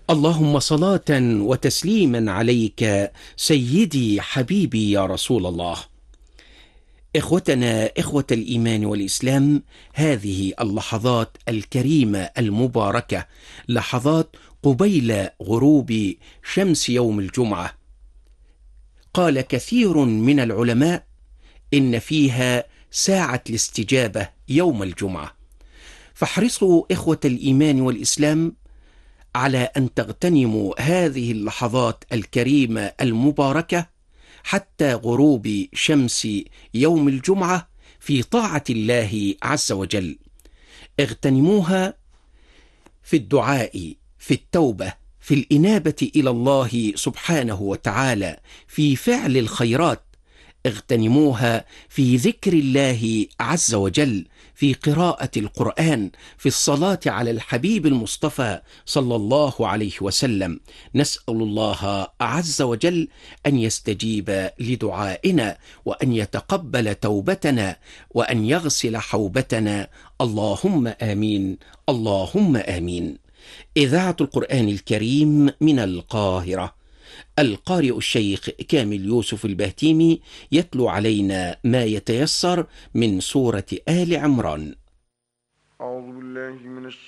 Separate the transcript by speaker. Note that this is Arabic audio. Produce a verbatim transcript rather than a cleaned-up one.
Speaker 1: اللهم صلاة وتسليما عليك سيدي حبيبي يا رسول الله. إخوتنا إخوة الإيمان والإسلام، هذه اللحظات الكريمة المباركة لحظات قبيل غروب شمس يوم الجمعة. قال كثير من العلماء إن فيها ساعة الاستجابة يوم الجمعة، فاحرصوا إخوة الإيمان والإسلام على أن تغتنموا هذه اللحظات الكريمة المباركة حتى غروب شمس يوم الجمعة في طاعة الله عز وجل. اغتنموها في الدعاء، في التوبة، في الإنابة إلى الله سبحانه وتعالى، في فعل الخيرات. اغتنموها في ذكر الله عز وجل، في قراءة القرآن، في الصلاة على الحبيب المصطفى صلى الله عليه وسلم. نسأل الله عز وجل أن يستجيب لدعائنا، وأن يتقبل توبتنا، وأن يغسل حوبتنا. اللهم آمين، اللهم آمين. إذاعة القرآن الكريم من القاهرة، القارئ الشيخ كامل يوسف البهتيمي يتلو علينا ما يتيسر من سورة آل عمران.
Speaker 2: أعوذ بالله من